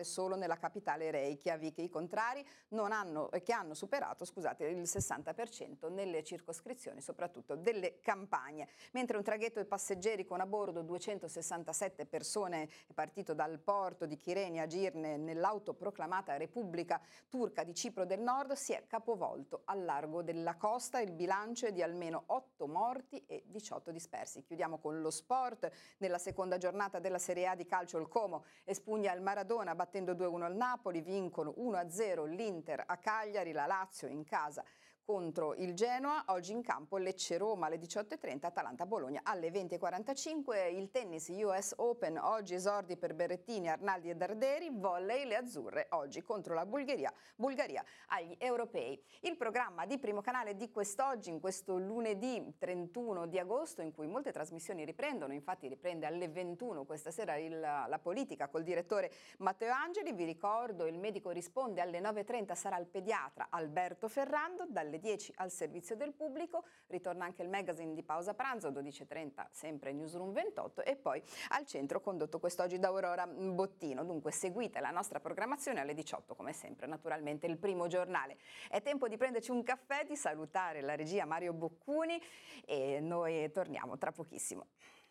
solo nella capitale Reykjavik. I contrari che hanno superato, scusate, il 60% nelle circoscrizioni, soprattutto delle campagne. Mentre un traghetto di passeggeri con a bordo 267 persone è partito dal porto di Kyrenia a Girne nell'autoproclamata Repubblica Turca di Cipro del Nord, si è capovolto al largo della costa. Il bilancio è di almeno 8 morti e 18 dispersi. Chiudiamo con lo sport. Nella seconda giornata della Serie A di calcio il Como espugna il Maradona battendo 2-1 al Napoli, vincono 1-0 l'Inter a Cagliari, la Lazio in casa contro il Genoa. Oggi in campo Lecce-Roma alle 18:30, Atalanta-Bologna alle 20:45. Il tennis US Open, oggi esordi per Berrettini, Arnaldi e Darderi. Volley, le azzurre oggi contro la Bulgaria agli europei. Il programma di Primo Canale di quest'oggi, in questo lunedì 31 di agosto, in cui molte trasmissioni riprendono, infatti riprende alle 21 questa sera la politica col direttore Matteo Angeli. Vi ricordo, il medico risponde alle 9:30, sarà il pediatra Alberto Ferrando, dalle 10 al servizio del pubblico. Ritorna anche il magazine di pausa pranzo, 12:30 sempre Newsroom 28, e poi al centro condotto quest'oggi da Aurora Bottino. Dunque seguite la nostra programmazione alle 18 come sempre, naturalmente il primo giornale. È tempo di prenderci un caffè, di salutare la regia Mario Boccuni e noi torniamo tra pochissimo.